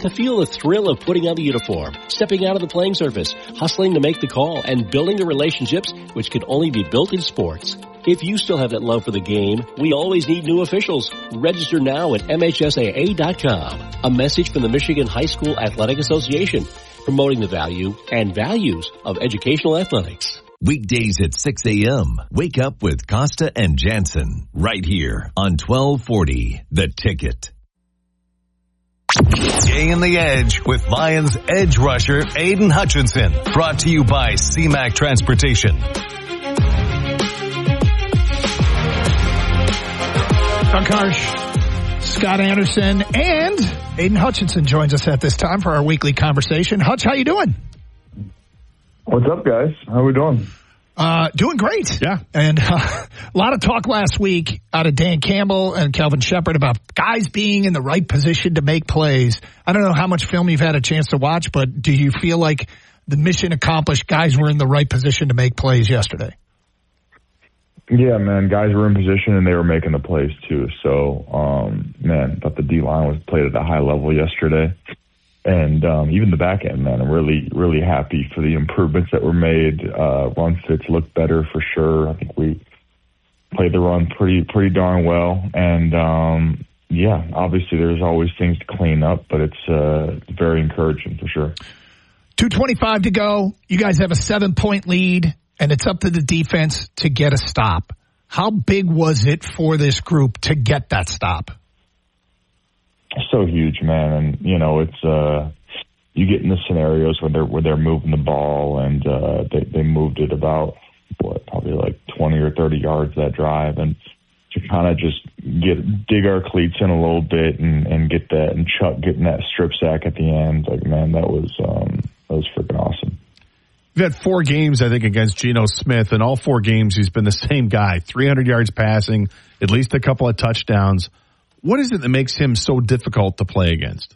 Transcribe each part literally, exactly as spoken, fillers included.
to feel the thrill of putting on the uniform, stepping out of the playing surface, hustling to make the call, and building the relationships which can only be built in sports. If you still have that love for the game, we always need new officials. Register now at M H S A A dot com. A message from the Michigan High School Athletic Association, promoting the value and values of educational athletics. Weekdays at six a.m. Wake up with Costa and Jansen right here on twelve forty The Ticket. Stay in the edge with Lions edge rusher Aiden Hutchinson. Brought to you by C MAC Transportation. Doug Harsh, Scott Anderson, and Aiden Hutchinson joins us at this time for our weekly conversation. Hutch, how you doing? What's up, guys? How we doing? Uh, doing great. Yeah. And uh, a lot of talk last week out of Dan Campbell and Kelvin Shepard about guys being in the right position to make plays. I don't know how much film you've had a chance to watch, but do you feel like the mission accomplished, guys were in the right position to make plays yesterday? Yeah, man, guys were in position and they were making the plays too. So, um, man, I thought the D-line was played at a high level yesterday. And um, even the back end, man, I'm really, really happy for the improvements that were made. Uh, run fits look better for sure. I think we played the run pretty, pretty darn well. And, um, yeah, obviously there's always things to clean up, but it's uh, very encouraging for sure. two twenty-five to go. You guys have a seven-point lead. And it's up to the defense to get a stop. How big was it for this group to get that stop? So huge, man. And, you know, it's, uh, you get in the scenarios where they're, where they're moving the ball and, uh, they, they moved it about, what, probably like twenty or thirty yards that drive. And to kind of just get, dig our cleats in a little bit and, and get that, and Chuck getting that strip sack at the end, like, man, that was, um, that was freaking awesome. You've had four games, I think, against Geno Smith, and all four games he's been the same guy, three hundred yards passing, at least a couple of touchdowns. What is it that makes him so difficult to play against?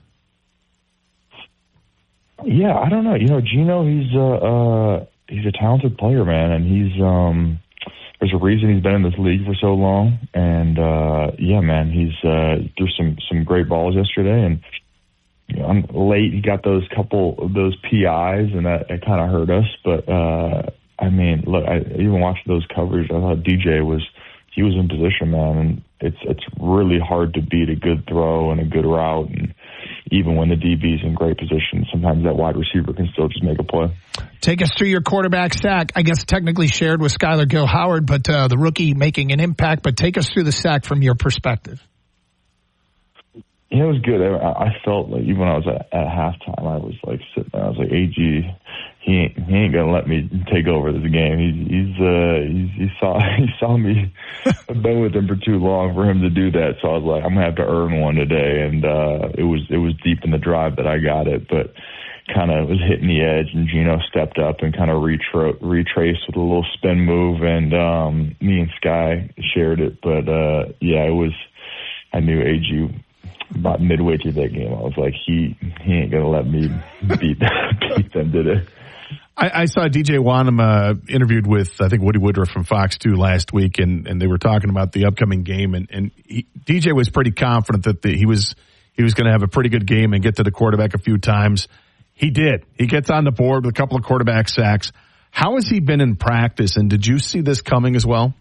Yeah, I don't know. You know, Geno, he's a, uh, he's a talented player, man, and he's um, there's a reason he's been in this league for so long. And, uh, yeah, man, he's uh, threw some, some great balls yesterday, and you know, late, he got those couple of those P Is, and that, that kind of hurt us. But, uh, I mean, look, I even watched those coverage. I thought D J was, he was in position, man. And it's, it's really hard to beat a good throw and a good route. And even when the D B's in great position, sometimes that wide receiver can still just make a play. Take us through your quarterback sack. I guess technically shared with Skylar Gill-Howard, but, uh, the rookie making an impact. But take us through the sack from your perspective. Yeah, it was good. I, I felt like even when I was at, at halftime, I was like sitting there. I was like, A G, he ain't, he ain't gonna let me take over this game. He, he's uh, he's, he saw he saw me. I've been with him for too long for him to do that. So I was like, I'm gonna have to earn one today. And uh, it was it was deep in the drive that I got it, but kind of was hitting the edge. And Geno stepped up and kind of retro- retraced with a little spin move. And um, me and Sky shared it. But uh, yeah, it was. I knew A G. About midway through that game, I was like, he he ain't gonna let me beat beat them today. I, I saw D J Wanham uh, interviewed with I think Woody Woodruff from Fox two last week, and, and they were talking about the upcoming game, and and he, D J was pretty confident that the, he was he was going to have a pretty good game and get to the quarterback a few times. He did. He gets on the board with a couple of quarterback sacks. How has he been in practice, and did you see this coming as well?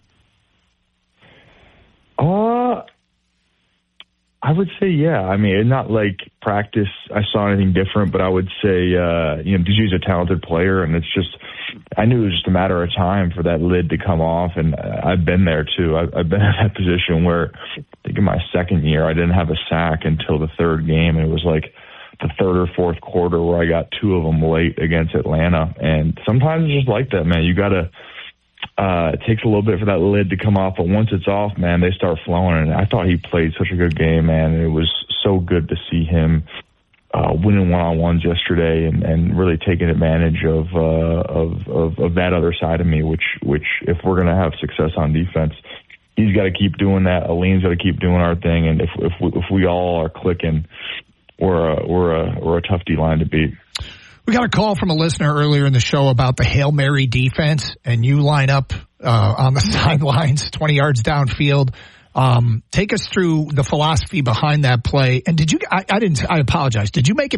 Uh. I would say, yeah. I mean, not like practice, I saw anything different, but I would say, uh, you know, D J's a talented player, and it's just, I knew it was just a matter of time for that lid to come off, and I've been there too. I've, I've been in that position where, I think in my second year, I didn't have a sack until the third game, and it was like the third or fourth quarter where I got two of them late against Atlanta, and sometimes it's just like that, man. You gotta, Uh, it takes a little bit for that lid to come off, but once it's off, man, they start flowing. And I thought he played such a good game, man. And it was so good to see him uh, winning one-on-ones yesterday and, and really taking advantage of, uh, of of of that other side of me. Which, which if we're going to have success on defense, he's got to keep doing that. Aline's got to keep doing our thing. And if if we, if we all are clicking, we're a, we're a we're a tough D line to beat. We got a call from a listener earlier in the show about the Hail Mary defense, and you line up uh, on the sidelines, twenty yards downfield. Um, take us through the philosophy behind that play. And did you? I, I didn't. I apologize. Did you make it